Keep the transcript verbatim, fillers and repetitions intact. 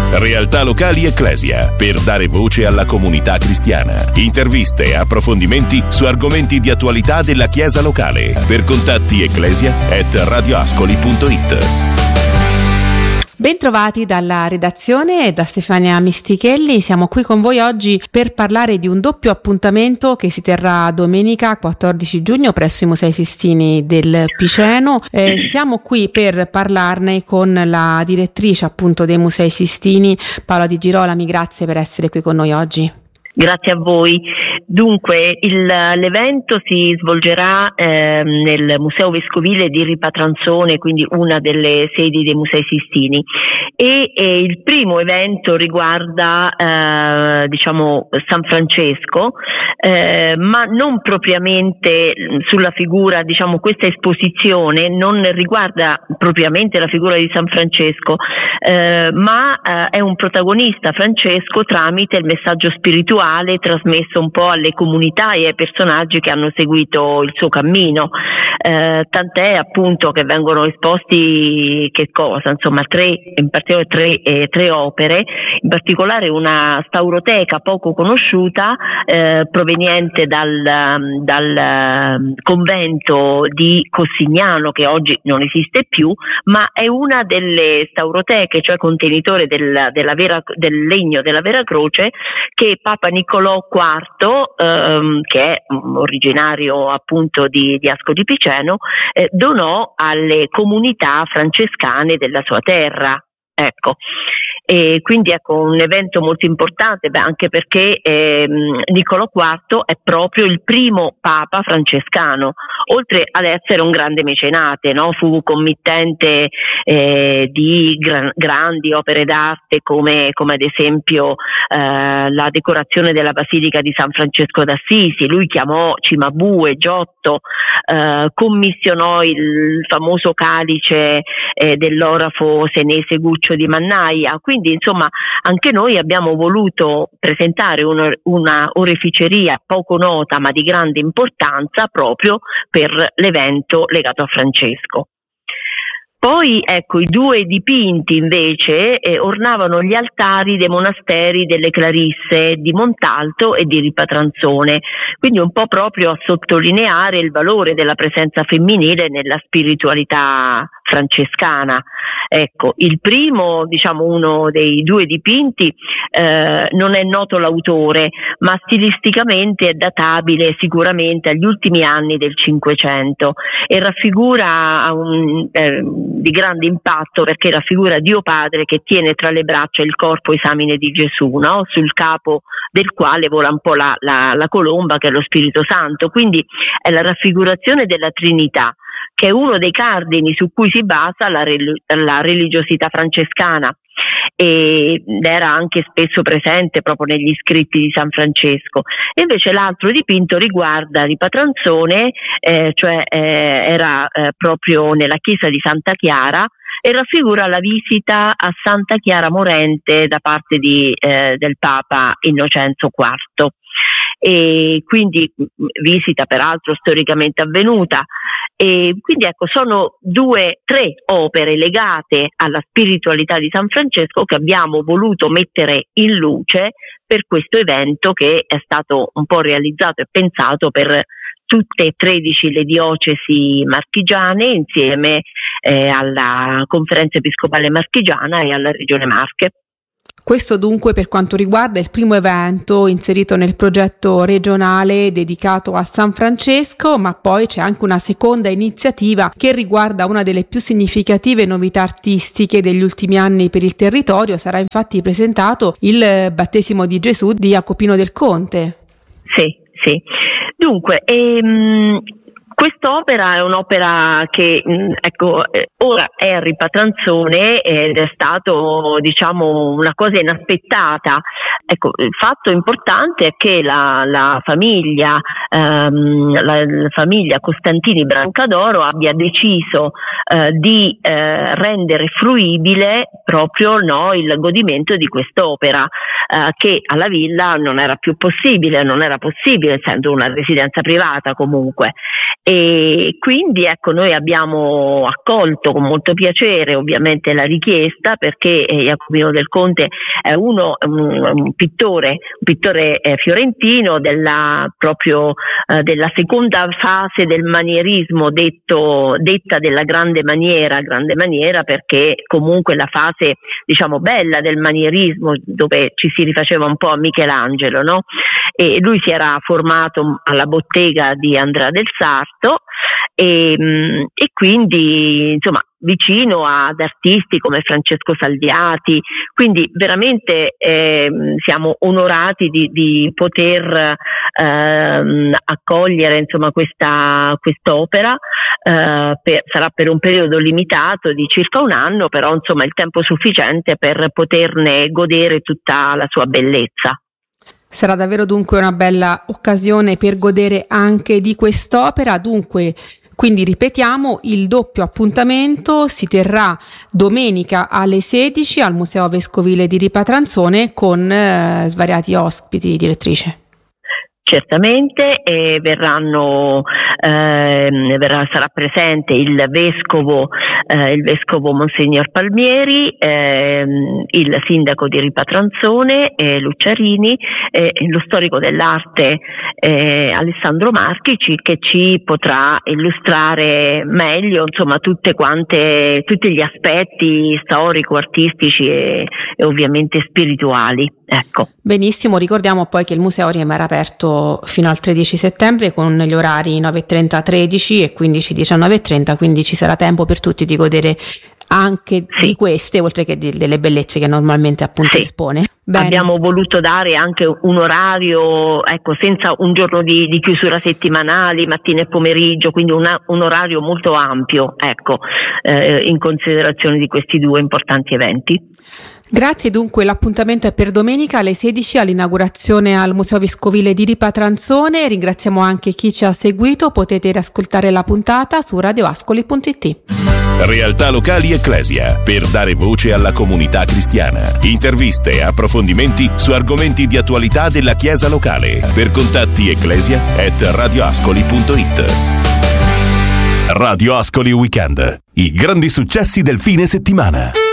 Realtà locali Ecclesia, per dare voce alla comunità cristiana. Interviste e approfondimenti su argomenti di attualità della Chiesa locale. Per contatti ecclesia at radioascoli punto it. Bentrovati dalla redazione e da Stefania Mistichelli. Siamo qui con voi oggi per parlare di un doppio appuntamento che si terrà domenica quattordici giugno presso i Musei Sistini del Piceno. Eh, siamo qui per parlarne con la direttrice appunto dei Musei Sistini, Paola Di Girolami. Grazie per essere qui con noi oggi. Grazie a voi. Dunque, il, l'evento si svolgerà eh, nel Museo Vescovile di Ripatranzone, quindi una delle sedi dei Musei Sistini, e, e il primo evento riguarda eh, diciamo San Francesco, eh, ma non propriamente sulla figura, diciamo questa esposizione non riguarda propriamente la figura di San Francesco, eh, ma eh, è un protagonista Francesco tramite il messaggio spirituale trasmesso un po' alle comunità e ai personaggi che hanno seguito il suo cammino, eh, tant'è appunto che vengono esposti che cosa? Insomma tre, in particolare tre, eh, tre opere, in particolare una stauroteca poco conosciuta eh, proveniente dal, dal convento di Cossignano, che oggi non esiste più, ma è una delle stauroteche, cioè contenitore del, della vera, del legno della Vera Croce, che Papa Niccolò quarto, ehm, che è originario appunto di, di Ascoli Piceno, eh, donò alle comunità francescane della sua terra. Ecco, e quindi ecco un evento molto importante, beh, anche perché ehm, Niccolò quarto è proprio il primo papa francescano, oltre ad essere un grande mecenate, no? Fu committente eh, di gran, grandi opere d'arte come, come ad esempio eh, la decorazione della Basilica di San Francesco d'Assisi. Lui chiamò Cimabue, Giotto, eh, commissionò il famoso calice eh, dell'orafo senese Guccio di Mannaia. Quindi insomma anche noi abbiamo voluto presentare una, una oreficeria poco nota ma di grande importanza proprio per l'evento legato a Francesco. Poi ecco i due dipinti invece eh, ornavano gli altari dei monasteri delle Clarisse di Montalto e di Ripatranzone, quindi un po' proprio a sottolineare il valore della presenza femminile nella spiritualità francescana. Ecco, il primo, diciamo uno dei due dipinti, eh, non è noto l'autore, ma stilisticamente è databile sicuramente agli ultimi anni del Cinquecento e raffigura un, eh, di grande impatto perché raffigura Dio Padre che tiene tra le braccia il corpo esamine di Gesù, no? Sul capo del quale vola un po' la, la, la colomba che è lo Spirito Santo, quindi è la raffigurazione della Trinità, che è uno dei cardini su cui si basa la, la religiosità francescana, ed era anche spesso presente proprio negli scritti di San Francesco. E invece l'altro dipinto riguarda Ripatranzone, eh, cioè eh, era eh, proprio nella chiesa di Santa Chiara, e raffigura la visita a Santa Chiara Morente da parte di, eh, del Papa Innocenzo quarto. E quindi visita peraltro storicamente avvenuta. E quindi ecco sono due, tre opere legate alla spiritualità di San Francesco che abbiamo voluto mettere in luce per questo evento che è stato un po' realizzato e pensato per tutte e tredici le diocesi marchigiane insieme eh, alla Conferenza Episcopale Marchigiana e alla Regione Marche. Questo dunque per quanto riguarda il primo evento inserito nel progetto regionale dedicato a San Francesco, ma poi c'è anche una seconda iniziativa che riguarda una delle più significative novità artistiche degli ultimi anni per il territorio. Sarà infatti presentato il battesimo di Gesù di Jacopino del Conte. Sì, sì. Dunque, ehm, quest'opera è un'opera che mh, ecco eh, ora è a Ripatranzone ed è stato diciamo una cosa inaspettata. Ecco, il fatto importante è che la, la famiglia ehm, la, la famiglia Costantini Brancadoro abbia deciso eh, di eh, rendere fruibile proprio no, il godimento di quest'opera eh, che alla villa non era più possibile, non era possibile essendo una residenza privata comunque. E quindi ecco, noi abbiamo accolto con molto piacere ovviamente la richiesta, perché eh, Jacopino del Conte è uno un, un pittore, un pittore eh, fiorentino della proprio eh, della seconda fase del manierismo, detto detta della grande maniera, grande maniera perché comunque la fase diciamo bella del manierismo, dove ci si rifaceva un po' a Michelangelo, no? E lui si era formato alla bottega di Andrea del Sarto e, e quindi insomma vicino ad artisti come Francesco Salviati, quindi veramente eh, siamo onorati di, di poter eh, accogliere insomma questa quest'opera, eh, per, sarà per un periodo limitato di circa un anno, però insomma il tempo sufficiente per poterne godere tutta la sua bellezza. Sarà davvero dunque una bella occasione per godere anche di quest'opera. Dunque, quindi ripetiamo, il doppio appuntamento si terrà domenica alle sedici al Museo Vescovile di Ripatranzone con eh, svariati ospiti, direttrice. Certamente eh, verranno, eh, verrà, sarà presente il vescovo, eh, il vescovo Monsignor Palmieri, eh, il sindaco di Ripatranzone eh, Lucciarini, eh, lo storico dell'arte eh, Alessandro Marchici, che ci potrà illustrare meglio insomma tutte quante tutti gli aspetti storico-artistici e, e ovviamente spirituali. Ecco. Benissimo, ricordiamo poi che il museo rimarrà aperto fino al tredici settembre con gli orari nove e trenta tredici e quindici diciannove e trenta, quindi ci sarà tempo per tutti di godere anche sì. di queste, oltre che di, delle bellezze che normalmente appunto sì. espone. Bene. Abbiamo voluto dare anche un orario, ecco, senza un giorno di, di chiusura settimanali, mattina e pomeriggio, quindi una, un orario molto ampio, ecco, eh, in considerazione di questi due importanti eventi. Grazie, dunque l'appuntamento è per domenica alle sedici all'inaugurazione al Museo Vescovile di Ripatranzone. Ringraziamo anche chi ci ha seguito, potete riascoltare la puntata su radioascoli punto it. Realtà locali Ecclesia, per dare voce alla comunità cristiana. Interviste e approfondimenti su argomenti di attualità della Chiesa locale. Per contatti ecclesia at radioascoli punto it. Radio Ascoli Weekend, i grandi successi del fine settimana.